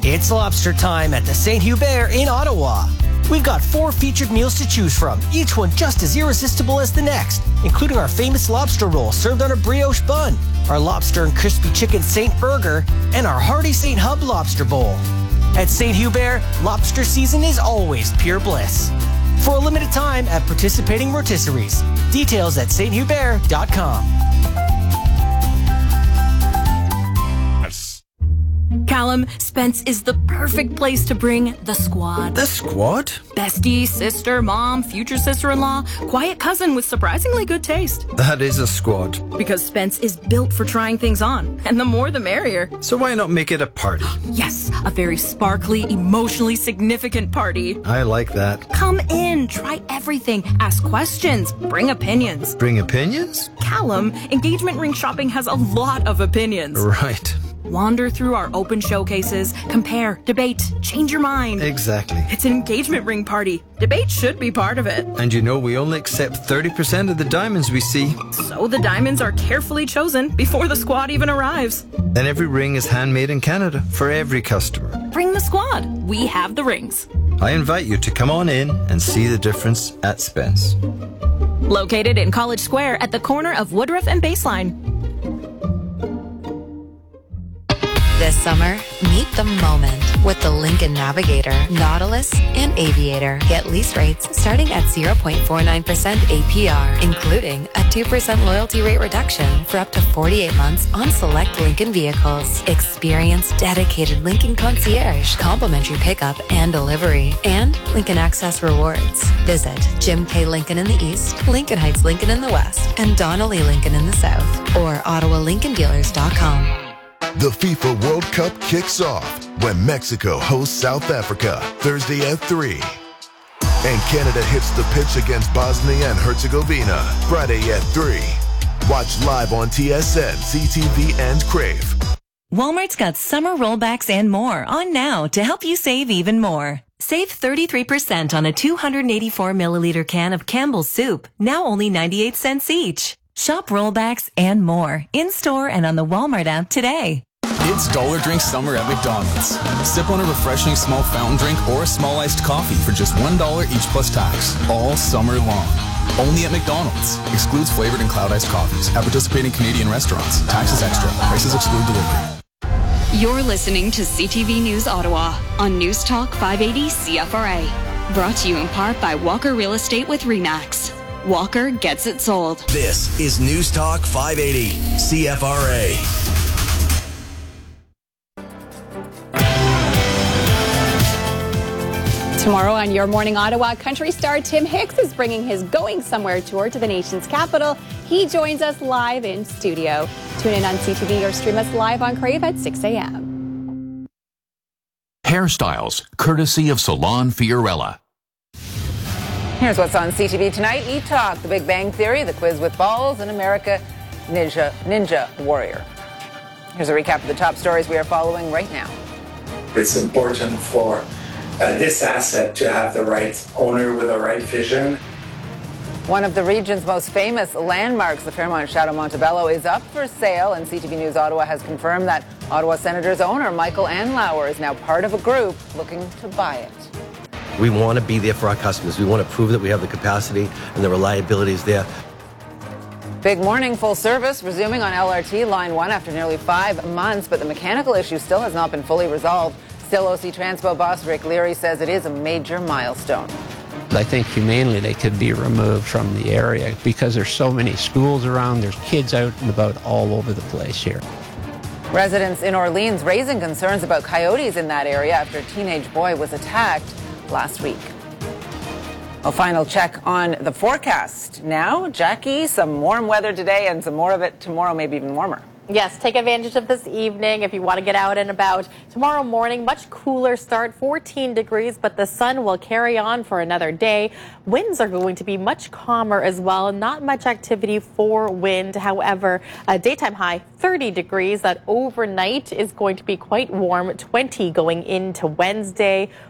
It's lobster time at the St. Hubert in Ottawa. We've got 4 featured meals to choose from, each one just as irresistible as the next, including our famous lobster roll served on a brioche bun, our lobster and crispy chicken St. Burger, and our hearty St. Hub lobster bowl. At St. Hubert, lobster season is always pure bliss. For a limited time at participating rotisseries. Details at sthubert.com. Callum, Spence is the perfect place to bring the squad. The squad? Bestie, sister, mom, future sister-in-law, quiet cousin with surprisingly good taste. That is a squad. Because Spence is built for trying things on, and the more the merrier. So why not make it a party? Yes, a very sparkly, emotionally significant party. I like that. Come in, try everything, ask questions, bring opinions. Bring opinions? Callum, engagement ring shopping has a lot of opinions. Right. Wander through our open showcases, compare, debate, change your mind. Exactly. It's an engagement ring party. Debate should be part of it. And you know we only accept 30% of the diamonds we see. So the diamonds are carefully chosen before the squad even arrives. And every ring is handmade in Canada for every customer. Bring the squad. We have the rings. I invite you to come on in and see the difference at Spence. Located in College Square at the corner of Woodruff and Baseline. This summer, meet the moment with the Lincoln Navigator, Nautilus, and Aviator. Get lease rates starting at 0.49% APR, including a 2% loyalty rate reduction for up to 48 months on select Lincoln vehicles. Experience dedicated Lincoln concierge, complimentary pickup and delivery, and Lincoln Access rewards. Visit Jim K. Lincoln in the East, Lincoln Heights Lincoln in the West, and Donnelly Lincoln in the South, or OttawaLincolnDealers.com. The FIFA World Cup kicks off when Mexico hosts South Africa Thursday at 3. And Canada hits the pitch against Bosnia and Herzegovina Friday at 3. Watch live on TSN, CTV, and Crave. Walmart's got summer rollbacks and more on now to help you save even more. Save 33% on a 284 milliliter can of Campbell's soup, now only 98 cents each. Shop rollbacks and more in-store and on the Walmart app today. It's Dollar Drink Summer at McDonald's. Sip on a refreshing small fountain drink or a small iced coffee for just $1 each plus tax, all summer long. Only at McDonald's. Excludes flavored and cloud iced coffees at participating Canadian restaurants. Taxes extra. Prices exclude delivery. You're listening to CTV News Ottawa on News Talk 580 CFRA. Brought to you in part by Walker Real Estate with RE/MAX. Walker gets it sold. This is News Talk 580 CFRA. Tomorrow on Your Morning Ottawa, country star Tim Hicks is bringing his Going Somewhere tour to the nation's capital. He joins us live in studio. Tune in on CTV or stream us live on Crave at 6 a.m. Hairstyles, courtesy of Salon Fiorella. Here's what's on CTV tonight. E-Talk, The Big Bang Theory, The Quiz with Balls, and America Ninja Warrior. Here's a recap of the top stories we are following right now. It's important for this asset to have the right owner with the right vision. One of the region's most famous landmarks, the Fairmont Chateau Montebello, is up for sale, and CTV News Ottawa has confirmed that Ottawa Senators owner Michael Andlauer is now part of a group looking to buy it. We want to be there for our customers. We want to prove that we have the capacity and the reliability is there. Big morning, full service resuming on LRT Line 1 after nearly 5 months, but the mechanical issue still has not been fully resolved. Still, OC Transpo boss Rick Leary says it is a major milestone. I think humanely they could be removed from the area because there's so many schools around, there's kids out and about all over the place here. Residents in Orleans raising concerns about coyotes in that area after a teenage boy was attacked last week. A final check on the forecast. Now, Jackie, some warm weather today and some more of it tomorrow, maybe even warmer. Yes, take advantage of this evening if you want to get out and about. Tomorrow morning, much cooler start, 14 degrees, but the sun will carry on for another day. Winds are going to be much calmer as well. Not much activity for wind. However, a daytime high, 30 degrees. That overnight is going to be quite warm, 20 going into Wednesday.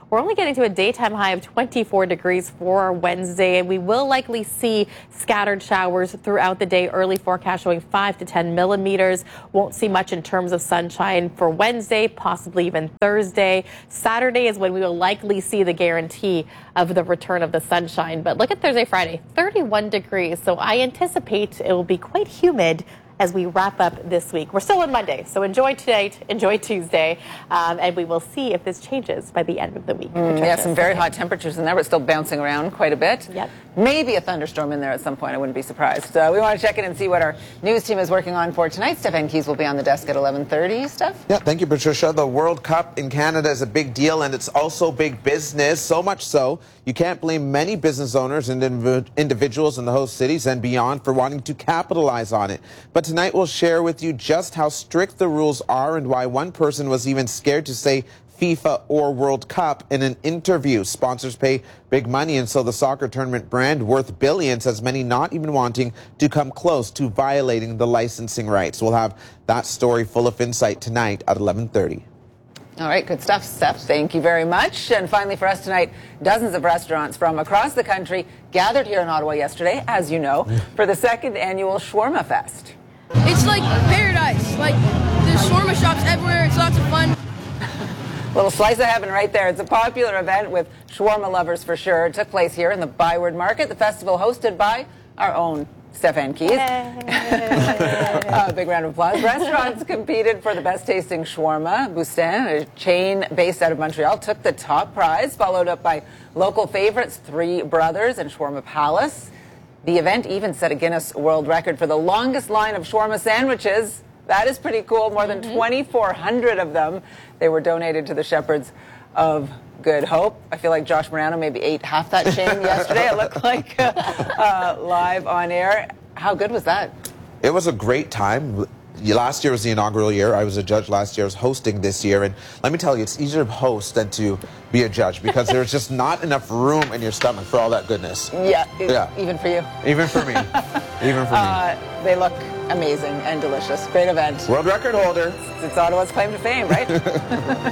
We're only getting to a daytime high of 24 degrees for Wednesday, and we will likely see scattered showers throughout the day. Early forecast showing 5 to 10 millimeters. Won't see much in terms of sunshine for Wednesday, possibly even Thursday. Saturday is when we will likely see the guarantee of the return of the sunshine. But look at Thursday, Friday, 31 degrees. So I anticipate it will be quite humid as we wrap up this week. We're still on Monday, so enjoy today, enjoy Tuesday, and we will see if this changes by the end of the week. Yeah, some very hot temperatures in there, but still bouncing around quite a bit. Yep. Maybe a thunderstorm in there at some point. I wouldn't be surprised. We want to check in and see what our news team is working on for tonight. Stefan Keys will be on the desk at 11:30. Steph? Yeah, thank you, Patricia. The World Cup in Canada is a big deal, and it's also big business. So much so, you can't blame many business owners and individuals in the host cities and beyond for wanting to capitalize on it. But tonight we'll share with you just how strict the rules are and why one person was even scared to say FIFA or World Cup in an interview. Sponsors pay big money, and so the soccer tournament brand, worth billions, has many not even wanting to come close to violating the licensing rights. We'll have that story full of insight tonight at 11:30. All right, good stuff, Steph. Thank you very much. And finally for us tonight, dozens of restaurants from across the country gathered here in Ottawa yesterday, as you know, for the second annual Shawarma Fest. It's like paradise. Like, there's shawarma shops everywhere. It's lots of fun. Little slice of heaven right there. It's a popular event with shawarma lovers for sure. It took place here in the Byward Market, the festival hosted by our own Stefan Keys. Big round of applause. Restaurants competed for the best tasting shawarma. Boustin, a chain based out of Montreal, took the top prize, followed up by local favorites, Three Brothers and Shawarma Palace. The event even set a Guinness World Record for the longest line of shawarma sandwiches. That is pretty cool. More than 2,400 of them. They were donated to the Shepherds of Good Hope. I feel like Josh Morano maybe ate half that chain yesterday. It looked like live on air. How good was that? It was a great time. Last year was the inaugural year. I was a judge last year. I was hosting this year. And let me tell you, it's easier to host than to be a judge because there's just not enough room in your stomach for all that goodness. Yeah. Even for you. Even for me. Even for me. They look amazing and delicious. Great event. World record holder. It's Ottawa's claim to fame, right?